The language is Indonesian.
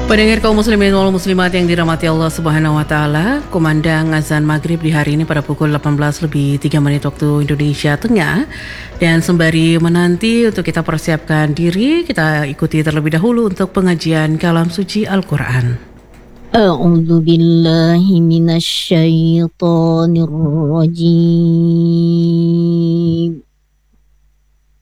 Pendengar kaum muslimin wal muslimat yang dirahmati Allah Subhanahu wa taala, kumandang azan maghrib di hari ini pada pukul 18 lebih 3 menit waktu Indonesia Tengah. Dan sembari menanti untuk kita persiapkan diri, kita ikuti terlebih dahulu untuk pengajian kalam suci Al-Qur'an. أعوذ بالله من الشيطان الرجيم